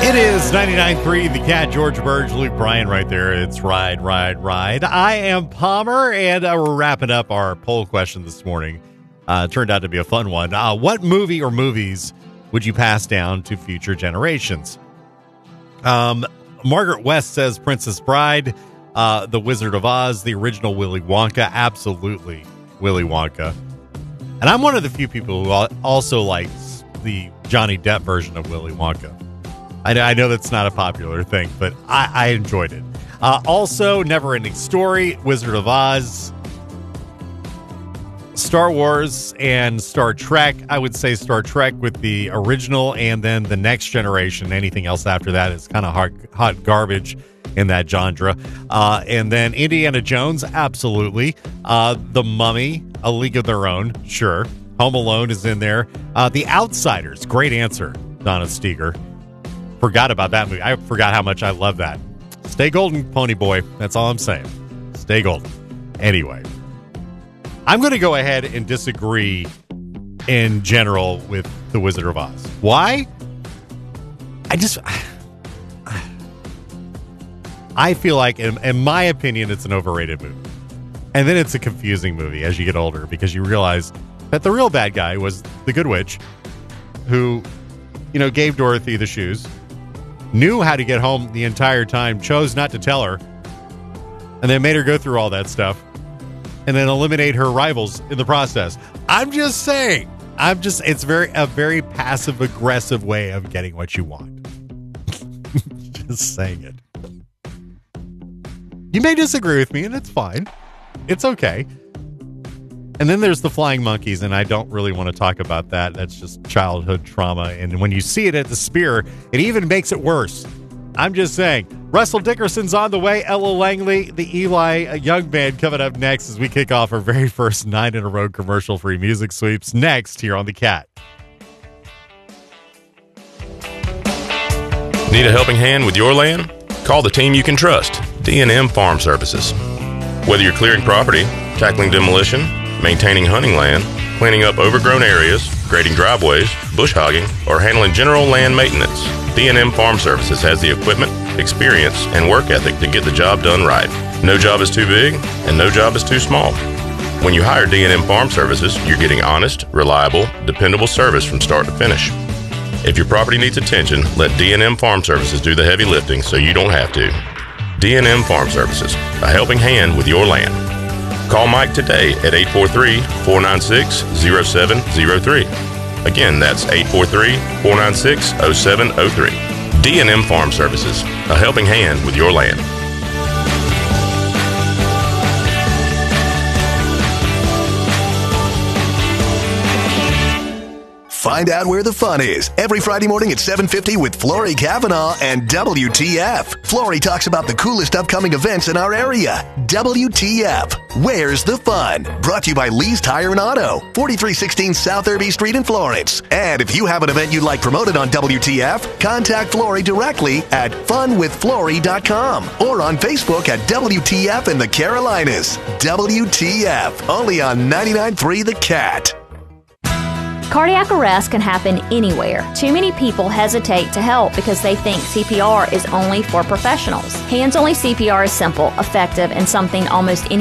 It is 99.3 The Cat, George Burge, Luke Bryan right there. It's Ride, Ride, Ride. I am Palmer, and we're wrapping up our poll question this morning. Turned out to be a fun one. What movie or movies would you pass down to future generations? Margaret West says Princess Bride, The Wizard of Oz, the original Willy Wonka. Absolutely, Willy Wonka. And I'm one of the few people who also likes the Johnny Depp version of Willy Wonka. I know that's not a popular thing, but I enjoyed it. Also, Neverending Story, Wizard of Oz, Star Wars, and Star Trek. I would say Star Trek with the original, and then the next generation. Anything else after that is kind of hot garbage in that genre. And then Indiana Jones, absolutely. The Mummy, A League of Their Own, sure. Home Alone is in there. The Outsiders, great answer, Donna Steger. Forgot about that movie. I forgot how much I love that. Stay golden, Pony Boy. That's all I'm saying. Stay golden. Anyway, I'm going to go ahead and disagree in general with The Wizard of Oz. Why? I feel like, in my opinion, it's an overrated movie. And then it's a confusing movie as you get older because you realize that the real bad guy was the Good Witch who, gave Dorothy the shoes, knew how to get home the entire time, chose not to tell her, and then made her go through all that stuff, and then eliminate her rivals in the process. I'm just saying. It's a very passive-aggressive way of getting what you want. Just saying it. You may disagree with me, and it's fine. It's okay. And then there's the flying monkeys, and I don't really want to talk about that. That's just childhood trauma. And when you see it at the Spear, it even makes it worse. I'm just saying. Russell Dickerson's on the way. Ella Langley, the Eli Young Band coming up next as we kick off our very first 9-in-a-row commercial-free music sweeps next here on The Cat. Need a helping hand with your land? Call the team you can trust, D&M Farm Services. Whether you're clearing property, tackling demolition, maintaining hunting land, cleaning up overgrown areas, grading driveways, bush hogging, or handling general land maintenance, D&M Farm Services has the equipment, experience, and work ethic to get the job done right. No job is too big, and no job is too small. When you hire D&M Farm Services, you're getting honest, reliable, dependable service from start to finish. If your property needs attention, let D&M Farm Services do the heavy lifting so you don't have to. D&M Farm Services, a helping hand with your land. Call Mike today at 843-496-0703. Again, that's 843-496-0703. D&M Farm Services, a helping hand with your land. Find out where the fun is every Friday morning at 7:50 with Flory Cavanaugh and WTF. Flory talks about the coolest upcoming events in our area. WTF, where's the fun? Brought to you by Lee's Tire and Auto, 4316 South Irby Street in Florence. And if you have an event you'd like promoted on WTF, contact Flory directly at funwithflory.com or on Facebook at WTF in the Carolinas. WTF, only on 99.3 The Cat. Cardiac arrest can happen anywhere. Too many people hesitate to help because they think CPR is only for professionals. Hands-only CPR is simple, effective, and something almost any